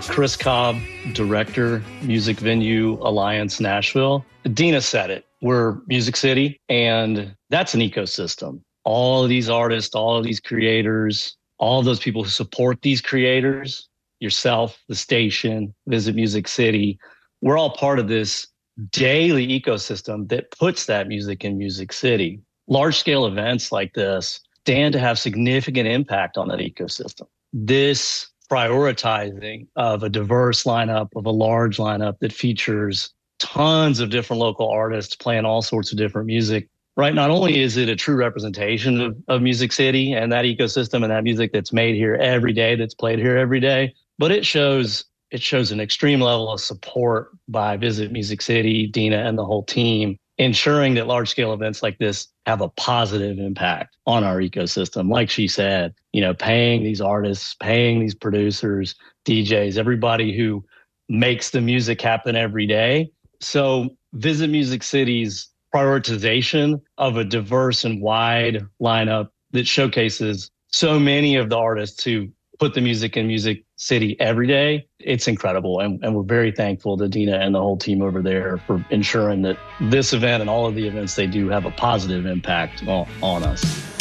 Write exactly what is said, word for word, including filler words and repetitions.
Chris Cobb, Director, Music Venue Alliance Nashville. Dina said it. We're Music City, and that's an ecosystem. All of these artists, all of these creators, all of those people who support these creators, yourself, the station, Visit Music City, we're all part of this daily ecosystem that puts that music in Music City. Large-scale events like this stand to have significant impact on that ecosystem. This prioritizing of a diverse lineup, of a large lineup that features tons of different local artists playing all sorts of different music, right? Not only is it a true representation of, of Music City and that ecosystem and that music that's made here every day, that's played here every day, but it shows it shows an extreme level of support by Visit Music City, Dina, and the whole team, ensuring that large-scale events like this have a positive impact on our ecosystem. Like she said, you know, paying these artists, paying these producers, D Js, everybody who makes the music happen every day. So Visit Music City's prioritization of a diverse and wide lineup that showcases so many of the artists who put the music in Music City every day, it's incredible. And, and we're very thankful to Dina and the whole team over there for ensuring that this event and all of the events they do have a positive impact on, on us.